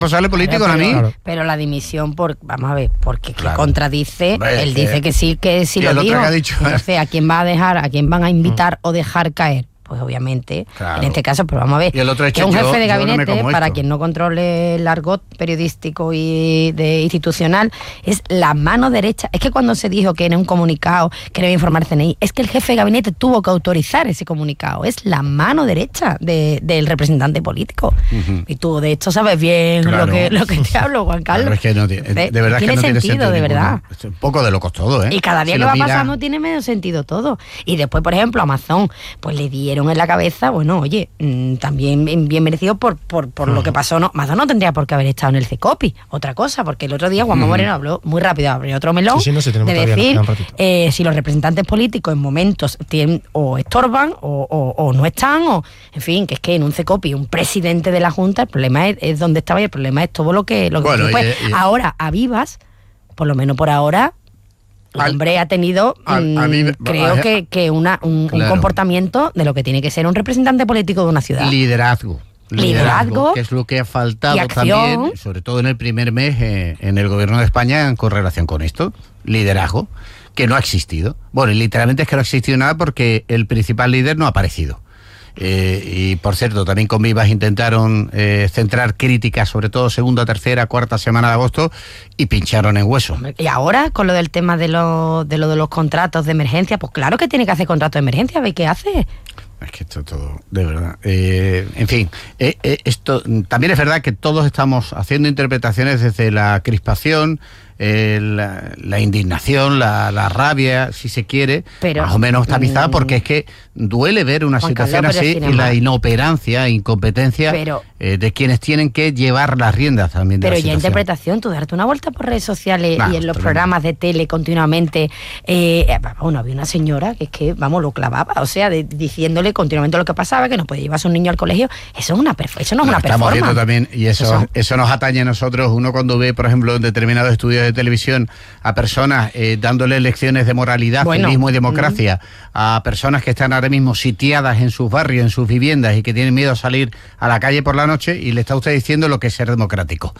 responsable político, a mí. Pero la dimisión, vamos a ver, porque Claro. contradice, él dice que sí y lo el otro dijo. que ha dicho, Entonces, ¿a quién va a dejar, a quién van a invitar o dejar caer? Pues obviamente, Claro. en este caso, pero vamos a ver, Y el otro ha que dicho, un jefe yo de no me gabinete, como para esto. quien no controle el argot periodístico y institucional, es la mano derecha. Es que cuando se dijo que en un comunicado que debe informar CNI, es que el jefe de gabinete tuvo que autorizar ese comunicado. Es la mano derecha del representante político. Ujú. Y tú, de esto, sabes bien Claro. lo que te hablo, Juan Carlos. Claro, es que no tiene, de verdad tiene que no tiene sentido de ninguno. verdad. Es un poco de locos todo, ¿eh? Y cada día Si que lo va mira- pasando tiene medio sentido todo. Y después, por ejemplo, Amazon, pues le dieron en la cabeza, bueno, oye, también bien merecido por lo que pasó. No, Amazon no tendría por qué haber estado en el CECOPI. Otra cosa, porque el otro día Juanma Moreno habló muy rápido, abrió otro melón, Sí, no sé, tenemos de todavía, nos decir queda un ratito. si los representantes políticos en momentos tienen, o estorban o no están, o en fin, que es que en un CECOPI un presidente de la Junta, el problema es donde estaba y el problema es todo lo que Bueno, después. y- Ahora, a vivas, por lo menos por ahora, el hombre ha tenido, a mí- creo que un Claro. comportamiento de lo que tiene que ser un representante político de una ciudad. Liderazgo, Liderazgo que es lo que ha y faltado acción. también, sobre todo en el primer mes en el gobierno de España con relación con esto. Liderazgo, que no ha existido. Bueno, y literalmente es que no ha existido nada porque el principal líder no ha aparecido. Y por cierto, también con Vivas intentaron centrar críticas, sobre todo segunda, tercera, cuarta semana de agosto, y pincharon en hueso. Y ahora, con lo del tema de los contratos de emergencia, pues claro que tiene que hacer contratos de emergencia, ¿ve qué hace? Es que esto todo, de verdad. En fin, esto también es verdad que todos estamos haciendo interpretaciones desde la crispación, la indignación, la rabia, si se quiere, Pero, más o menos tamizada, porque es que duele ver una Juan situación Carlos, pero así sin y la embargo- inoperancia, incompetencia Pero- de quienes tienen que llevar las riendas también de Pero la ya situación. interpretación, tú darte una vuelta por redes sociales Nah, y en los tremendo. programas de tele continuamente, bueno, había una señora que es que, vamos, lo clavaba, o sea, diciéndole continuamente lo que pasaba, que no podía llevarse un niño al colegio. Eso no es Lo una estamos viendo performance. también, y eso nos atañe a nosotros. Uno cuando ve, por ejemplo, en determinados estudios de televisión a personas dándole lecciones de moralidad, Bueno, civismo y democracia a personas que están ahora mismo sitiadas en sus barrios, en sus viviendas y que tienen miedo a salir a la calle por la noche, y le está usted diciendo lo que es ser democrático.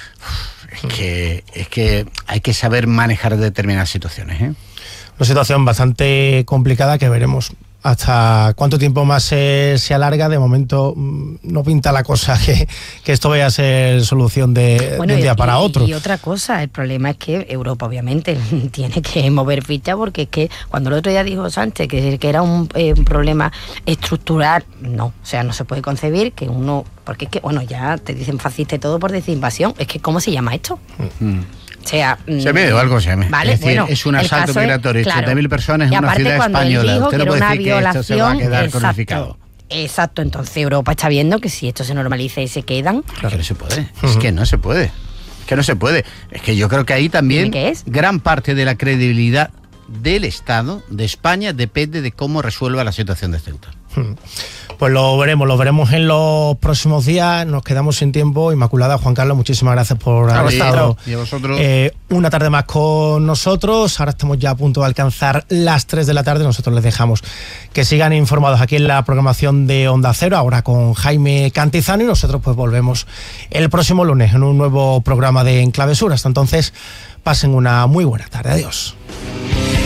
Es que hay que saber manejar determinadas situaciones, ¿eh? Una situación bastante complicada que veremos hasta cuánto tiempo más se alarga. De momento no pinta la cosa que esto vaya a ser solución de un día para otro. Y otra cosa, el problema es que Europa obviamente tiene que mover ficha, porque es que cuando el otro día dijo Sánchez que era un problema estructural, no, o sea, no se puede concebir que uno, porque es que, bueno, ya te dicen fascista y todo por decir invasión, es que ¿cómo se llama esto? O sea, Se me o algo se me. Vale, es decir, bueno, es un el asalto caso es, migratorio, claro. 80.000 personas Y en una aparte, ciudad cuando él española. dijo Usted que no era puede una decir que esto se va a violación, quedar exacto. cronificado. Exacto, entonces Europa está viendo que si esto se normaliza y se quedan, Es que no se puede. Es que no se puede. Es que no se puede. Es que yo creo que ahí también Dime qué es. gran parte de la credibilidad del Estado, de España, depende de cómo resuelva la situación de Ceuta. Pues lo veremos en los próximos días. Nos quedamos sin tiempo. Inmaculada, Juan Carlos, muchísimas gracias por haber estado Y a vosotros. una tarde más con nosotros. Ahora estamos ya a punto de alcanzar las 3 de la tarde. Nosotros les dejamos que sigan informados aquí en la programación de Onda Cero, ahora con Jaime Cantizano, y nosotros pues volvemos el próximo lunes en un nuevo programa de En Clave Sur. Hasta entonces, pasen una muy buena tarde. Adiós.